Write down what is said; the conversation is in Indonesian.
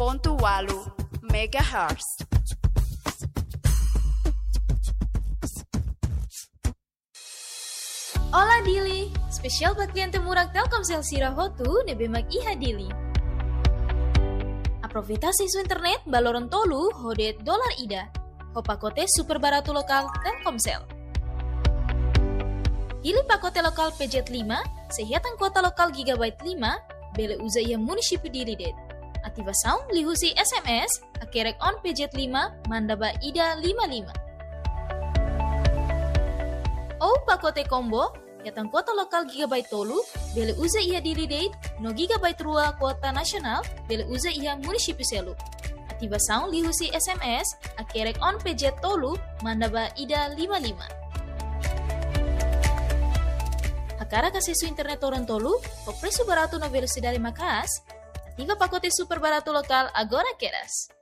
MHz. Ola Dili, spesial buat klien temurag Telkomsel Sirahotu nebemak iha Dili. Aprovita isu internet baloron tolu hodet dolar ida. Hopakote super baratu lokal Telkomsel. Pilih pakote lokal PJ 5, sehatan kuota lokal gigabyte 5, bele uza ia munisipi diri det. Aktiva sound lihusi SMS, akerek on PJ 5, mandaba ida 55. Oh pakote combo, yatan kuota lokal gigabyte tolu, bele uza ia diri date, no gigabyte rua kuota nasional, bele uza ia munisipi selu. Aktiva sound lihusi SMS, akerek on PJ tolu, mandaba ida 55. Hakara kasih su internet orang tolu, presu baratu no velocidade makas, aktiva pakote super baratu lokal agora queras.